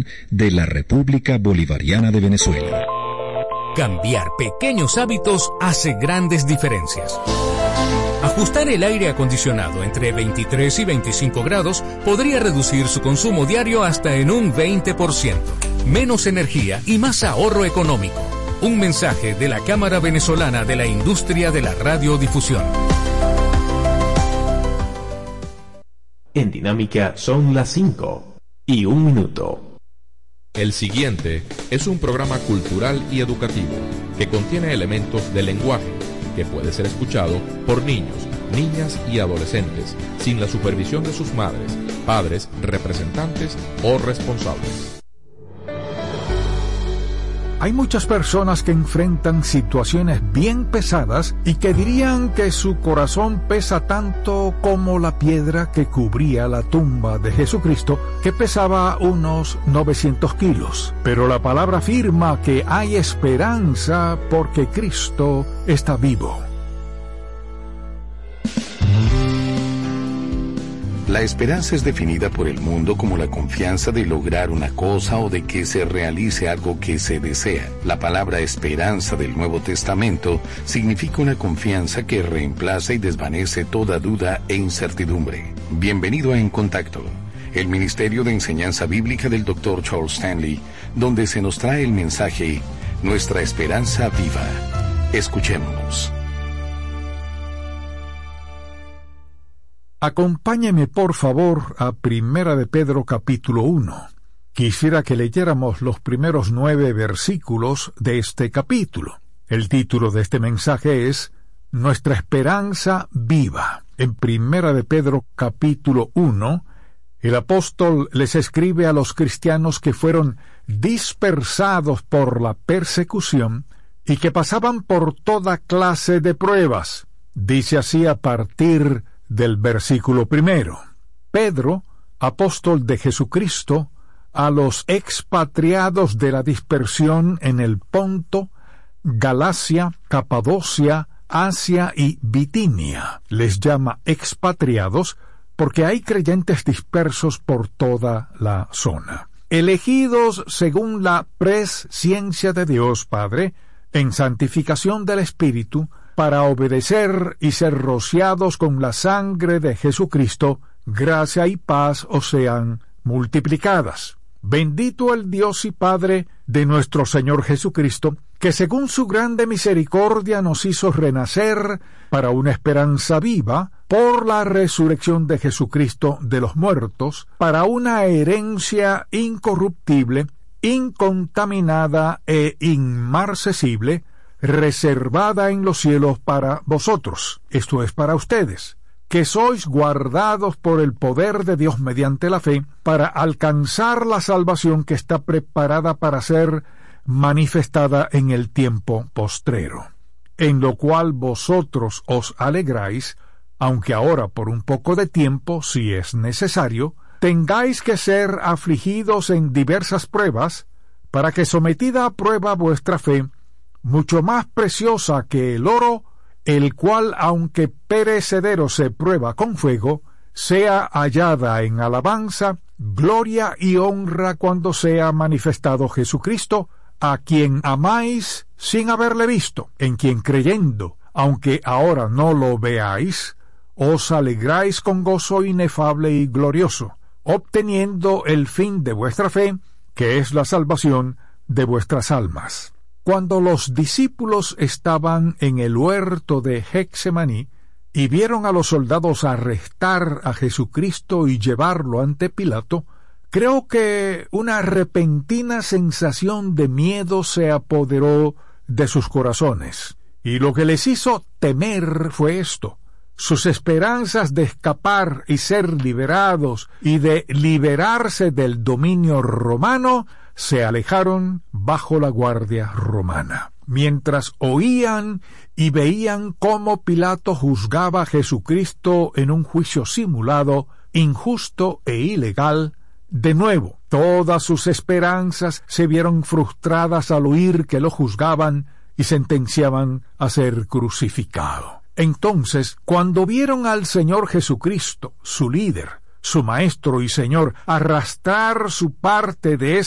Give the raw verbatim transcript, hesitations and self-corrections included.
Difusión de la República Bolivariana de Venezuela. Cambiar pequeños hábitos hace grandes diferencias. Ajustar el aire acondicionado entre veintitrés y veinticinco grados podría reducir su consumo diario hasta en un veinte por ciento. Menos energía y más ahorro económico. Un mensaje de la Cámara Venezolana de la Industria de la Radiodifusión. En Dinámica son las cinco y un minuto. El siguiente es un programa cultural y educativo que contiene elementos de lenguaje que puede ser escuchado por niños, niñas y adolescentes sin la supervisión de sus madres, padres, representantes o responsables. Hay muchas personas que enfrentan situaciones bien pesadas y que dirían que su corazón pesa tanto como la piedra que cubría la tumba de Jesucristo, que pesaba unos novecientos kilos. Pero la palabra afirma que hay esperanza porque Cristo está vivo. La esperanza es definida por el mundo como la confianza de lograr una cosa o de que se realice algo que se desea. La palabra esperanza del Nuevo Testamento significa una confianza que reemplaza y desvanece toda duda e incertidumbre. Bienvenido a En Contacto, el Ministerio de Enseñanza Bíblica del doctor Charles Stanley, donde se nos trae el mensaje Nuestra Esperanza Viva. Escuchemos. Acompáñeme por favor a Primera de Pedro capítulo uno. Quisiera que leyéramos los primeros nueve versículos de este capítulo. El título de este mensaje es Nuestra Esperanza Viva. En Primera de Pedro capítulo uno, el apóstol les escribe a los cristianos que fueron dispersados por la persecución y que pasaban por toda clase de pruebas. Dice así a partir del versículo primero. Pedro, apóstol de Jesucristo, a los expatriados de la dispersión en el Ponto, Galacia, Capadocia, Asia y Bitinia. Les llama expatriados porque hay creyentes dispersos por toda la zona. Elegidos según la presciencia de Dios Padre, en santificación del Espíritu, para obedecer y ser rociados con la sangre de Jesucristo, gracia y paz os sean multiplicadas. Bendito el Dios y Padre de nuestro Señor Jesucristo, que según su grande misericordia nos hizo renacer para una esperanza viva, por la resurrección de Jesucristo de los muertos, para una herencia incorruptible, incontaminada e inmarcesible, reservada en los cielos para vosotros, esto es para ustedes, que sois guardados por el poder de Dios mediante la fe, para alcanzar la salvación que está preparada para ser manifestada en el tiempo postrero, en lo cual vosotros os alegráis, aunque ahora por un poco de tiempo, si es necesario, tengáis que ser afligidos en diversas pruebas, para que sometida a prueba vuestra fe, mucho más preciosa que el oro, el cual, aunque perecedero se prueba con fuego, sea hallada en alabanza, gloria y honra cuando sea manifestado Jesucristo, a quien amáis sin haberle visto, en quien creyendo, aunque ahora no lo veáis, os alegráis con gozo inefable y glorioso, obteniendo el fin de vuestra fe, que es la salvación de vuestras almas. Cuando los discípulos estaban en el huerto de Getsemaní y vieron a los soldados arrestar a Jesucristo y llevarlo ante Pilato, creo que una repentina sensación de miedo se apoderó de sus corazones, y lo que les hizo temer fue esto: sus esperanzas de escapar y ser liberados y de liberarse del dominio romano se alejaron bajo la guardia romana. Mientras oían y veían cómo Pilato juzgaba a Jesucristo en un juicio simulado, injusto e ilegal, de nuevo todas sus esperanzas se vieron frustradas al oír que lo juzgaban y sentenciaban a ser crucificado. Entonces, cuando vieron al Señor Jesucristo, su líder, su Maestro y Señor, arrastrar su parte de ese